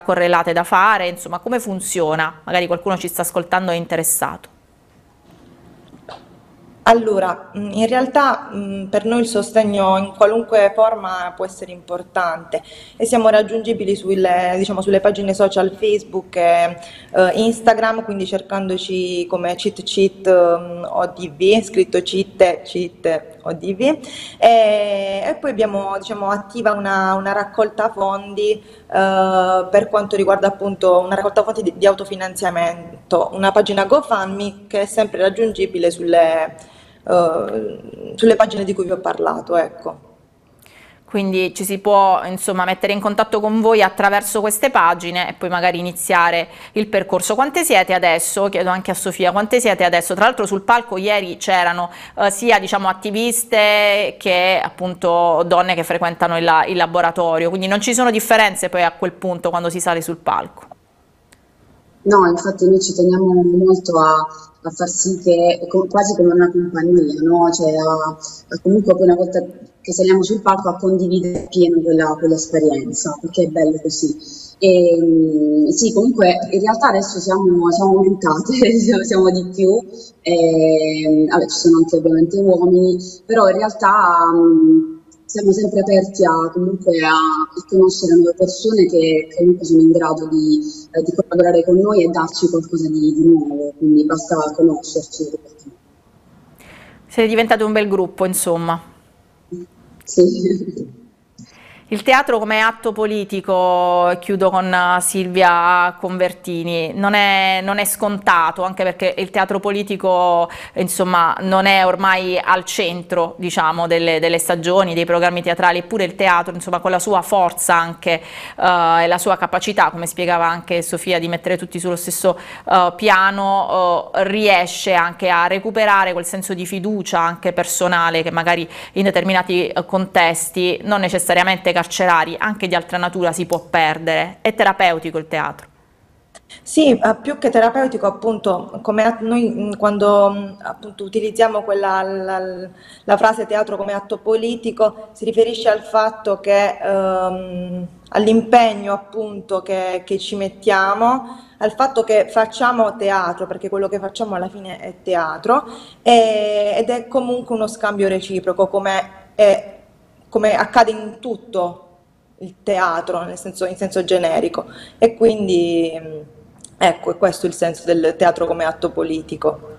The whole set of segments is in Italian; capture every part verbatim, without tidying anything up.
correlate da fare, insomma, come funziona? Magari qualcuno ci sta ascoltando e è interessato. Allora, mh, in realtà mh, per noi il sostegno in qualunque forma può essere importante e siamo raggiungibili sulle, diciamo, sulle pagine social Facebook e eh, Instagram, quindi cercandoci come Cheat Cheat mh, O D V, scritto Cheat Cheat O D V, e, e poi abbiamo, diciamo, attiva una, una raccolta fondi eh, per quanto riguarda appunto una raccolta fondi di, di autofinanziamento, una pagina GoFundMe che è sempre raggiungibile sulle eh, sulle pagine di cui vi ho parlato, ecco. Quindi ci si può insomma mettere in contatto con voi attraverso queste pagine e poi magari iniziare il percorso. Quante siete adesso? Chiedo anche a Sofia, quante siete adesso? Tra l'altro sul palco ieri c'erano eh, sia diciamo attiviste che appunto donne che frequentano il, il laboratorio, quindi non ci sono differenze poi a quel punto quando si sale sul palco. No, infatti noi ci teniamo molto a, a far sì che, co- quasi come una compagnia, no? Cioè a, a comunque poi una volta che saliamo sul palco a condividere pieno quella, quell'esperienza, perché è bello così. E, mm, sì, comunque in realtà adesso siamo, siamo aumentate, siamo di più, e, vabbè, ci sono anche ovviamente uomini, però in realtà mm, siamo sempre aperti a, comunque a, a conoscere nuove persone che che comunque sono in grado di, eh, di collaborare con noi e darci qualcosa di, di nuovo, quindi basta conoscerci. Siete diventati un bel gruppo, insomma. Sì. Il teatro come atto politico, chiudo con uh, Silvia Convertini, non è, non è scontato, anche perché il teatro politico insomma, non è ormai al centro diciamo, delle, delle stagioni, dei programmi teatrali, eppure il teatro insomma, con la sua forza anche uh, e la sua capacità, come spiegava anche Sofia, di mettere tutti sullo stesso uh, piano, uh, riesce anche a recuperare quel senso di fiducia anche personale che magari in determinati uh, contesti non necessariamente carcerari, anche di altra natura si può perdere. È terapeutico il teatro. Sì, eh, più che terapeutico, appunto, come at- noi mh, quando mh, appunto, utilizziamo quella, la, la frase teatro come atto politico, si riferisce al fatto che ehm, all'impegno appunto che, che ci mettiamo, al fatto che facciamo teatro, perché quello che facciamo alla fine è teatro, e- ed è comunque uno scambio reciproco, come, è- come accade in tutto il teatro, nel senso, in senso generico. E quindi, mh, ecco, è questo il senso del teatro come atto politico.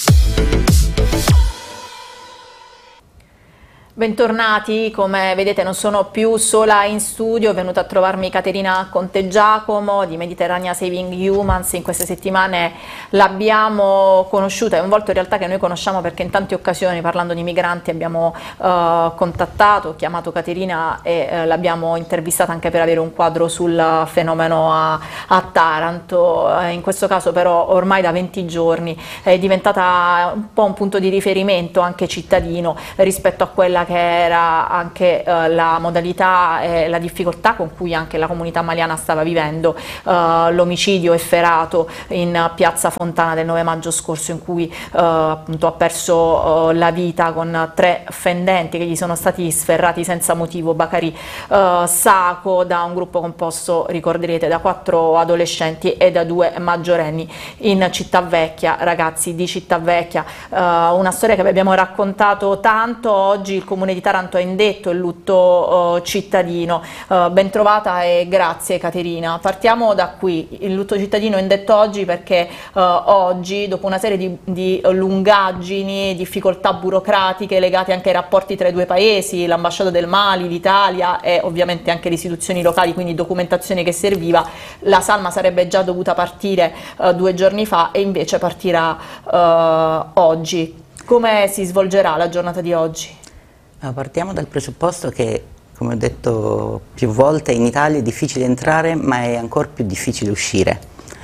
Bentornati, come vedete non sono più sola in studio, è venuta a trovarmi Caterina Contegiacomo di Mediterranean Saving Humans. In queste settimane l'abbiamo conosciuta, è un volto in realtà che noi conosciamo perché in tante occasioni parlando di migranti abbiamo eh, contattato, chiamato Caterina e eh, l'abbiamo intervistata anche per avere un quadro sul fenomeno a, a Taranto. Eh, in questo caso però ormai da venti giorni è diventata un po' un punto di riferimento anche cittadino rispetto a quella che era anche eh, la modalità e la difficoltà con cui anche la comunità maliana stava vivendo eh, l'omicidio efferato in piazza Fontana del nove maggio scorso, in cui eh, appunto ha perso eh, la vita con tre fendenti che gli sono stati sferrati senza motivo. Bacari eh, Saco, da un gruppo composto, ricorderete, da quattro adolescenti e da due maggiorenni in Cittavecchia, ragazzi di Cittavecchia. Eh, una storia che vi abbiamo raccontato tanto. Oggi il Comune di Taranto ha indetto il lutto eh, cittadino. Eh, ben trovata e grazie Caterina. Partiamo da qui, il lutto cittadino è indetto oggi perché eh, oggi, dopo una serie di, di lungaggini, difficoltà burocratiche legate anche ai rapporti tra i due paesi, l'ambasciata del Mali, l'Italia e ovviamente anche le istituzioni locali, quindi documentazione che serviva, la salma sarebbe già dovuta partire eh, due giorni fa e invece partirà eh, oggi. Come si svolgerà la giornata di oggi? Partiamo dal presupposto che, come ho detto più volte, in Italia è difficile entrare ma è ancora più difficile uscire.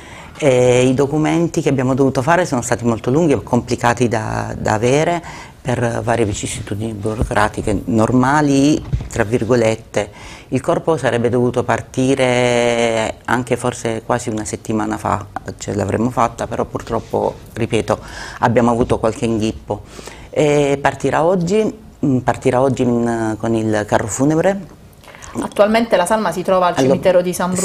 E i documenti che abbiamo dovuto fare sono stati molto lunghi e complicati da, da avere per varie vicissitudini burocratiche normali, tra virgolette. Il corpo sarebbe dovuto partire anche forse quasi una settimana fa, ce l'avremmo fatta, però purtroppo, ripeto, abbiamo avuto qualche inghippo. E partirà oggi. Partirà oggi in, con il carro funebre. Attualmente la salma si trova al cimitero di San Bruno.